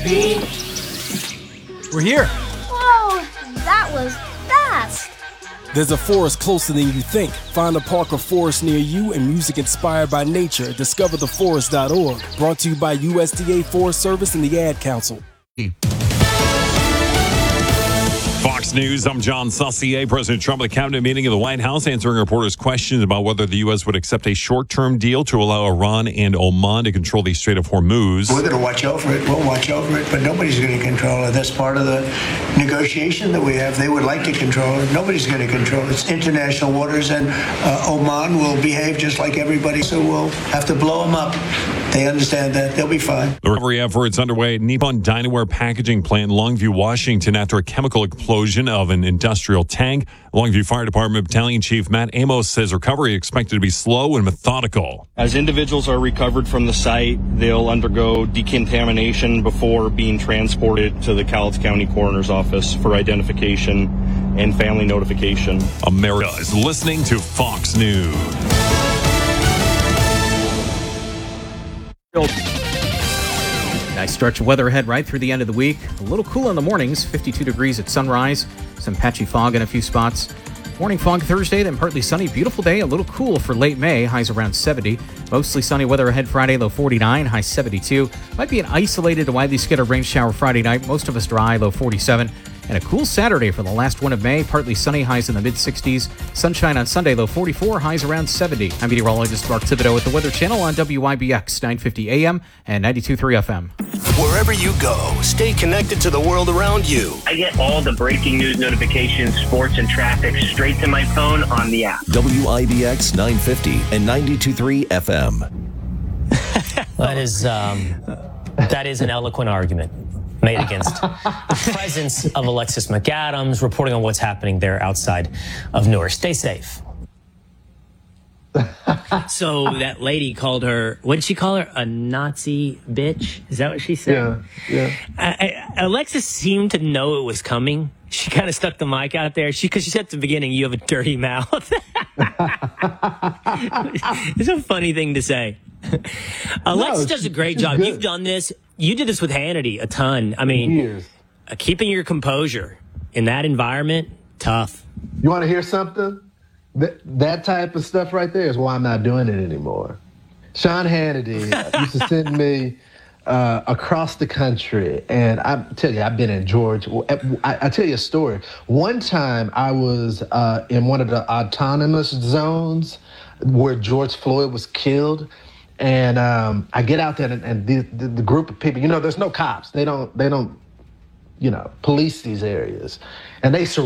We're here. Whoa, that was fast. There's a forest closer than you think. Find a park or forest near you and music inspired by nature at discovertheforest.org. Brought to you by USDA Forest Service and the Ad Council. Fox News, I'm John Saucier. President Trump at the cabinet meeting of the White House answering reporters' questions about whether the U.S. would accept a short-term deal to allow Iran and Oman to control the Strait of Hormuz. We're going to watch over it. We'll watch over it, but nobody's going to control it. That's part of the negotiation that we have. They would like to control it. Nobody's going to control it. It's international waters, and Oman will behave just like everybody, so we'll have to blow them up. They understand that. They'll be fine. The recovery efforts underway at Nippon Dinaware packaging plant in Longview, Washington, after a chemical explosion of an industrial tank. Longview Fire Department Battalion Chief Matt Amos says recovery expected to be slow and methodical. As individuals are recovered from the site, they'll undergo decontamination before being transported to the Cowlitz County Coroner's Office for identification and family notification. America is listening to Fox News. Nice stretch of weather ahead right through the end of the week. A little cool in the mornings, 52 degrees at sunrise. Some patchy fog in a few spots. Morning fog Thursday, then partly sunny. Beautiful day, a little cool for late May. Highs around 70. Mostly sunny weather ahead Friday, low 49, high 72. Might be an isolated to widely scattered rain shower Friday night. Most of us dry, low 47. And a cool Saturday for the last one of May. Partly sunny, highs in the mid-60s. Sunshine on Sunday, low 44, highs around 70. I'm meteorologist Mark Thibodeau at the Weather Channel on WYBX 950 AM and 92.3 FM. Wherever you go, stay connected to the world around you. I get all the breaking news notifications, sports and traffic straight to my phone on the app. WIBX 950 and 92.3 FM. That is an eloquent argument made against the presence of Alexis McAdams, reporting on what's happening there outside of Newark. Stay safe. So that lady called her, what did she call her? A Nazi bitch? Is that what she said? Yeah. Alexis seemed to know it was coming. She kind of stuck the mic out there. Because she said at the beginning, you have a dirty mouth. It's a funny thing to say. Alexis does a great job. Good. You've done this. You did this with Hannity a ton. I mean, years. Keeping your composure in that environment, tough. You want to hear something? That type of stuff right there is why I'm not doing it anymore. Sean Hannity used to send me across the country, and I tell you, I've been in Georgia. I tell you a story. One time I was in one of the autonomous zones where George Floyd was killed, and I get out there, and the group of people, there's no cops. They don't police these areas, and they surround